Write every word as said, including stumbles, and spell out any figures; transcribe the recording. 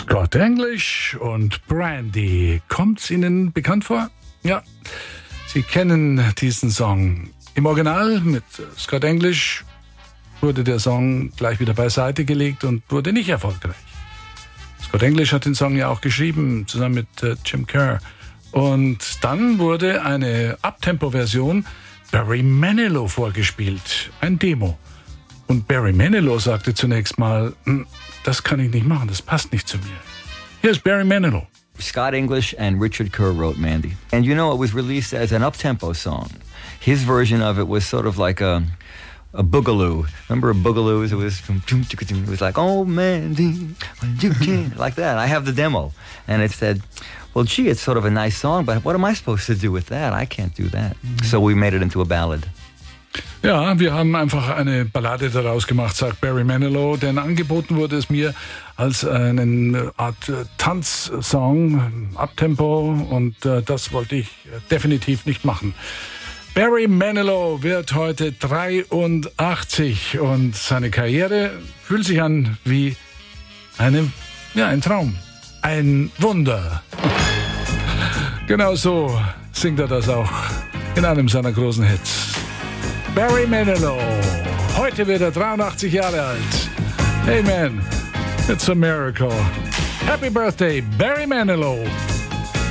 Scott English und Brandy. Kommt's Ihnen bekannt vor? Ja, Sie kennen diesen Song. Im Original mit Scott English wurde der Song gleich wieder beiseite gelegt und wurde nicht erfolgreich. Scott English hat den Song ja auch geschrieben, zusammen mit äh, Jim Kerr. Und dann wurde eine Uptempo-Version Barry Manilow vorgespielt, ein Demo. Und Barry Manilow sagte zunächst mal, das kann ich nicht machen, das passt nicht zu mir. Hier ist Barry Manilow. Scott English and Richard Kerr wrote Mandy. And you know, it was released as an uptempo song. His version of it was sort of like a, a boogaloo. Remember a boogaloo? It was, it was like, oh, Mandy, you can't, like that. I have the demo. And it said, well, gee, it's sort of a nice song, but what am I supposed to do with that? I can't do that. Mm-hmm. So we made it into a ballad. Ja, wir haben einfach eine Ballade daraus gemacht, sagt Barry Manilow, denn angeboten wurde es mir als eine Art Tanzsong, Uptempo, und äh, das wollte ich definitiv nicht machen. Barry Manilow wird heute dreiundachtzig und seine Karriere fühlt sich an wie eine, ja, ein Traum, ein Wunder. Genau so singt er das auch in einem seiner großen Hits. Barry Manilow. Heute wird er dreiundachtzig Jahre alt. Hey man, it's a miracle. Happy birthday, Barry Manilow.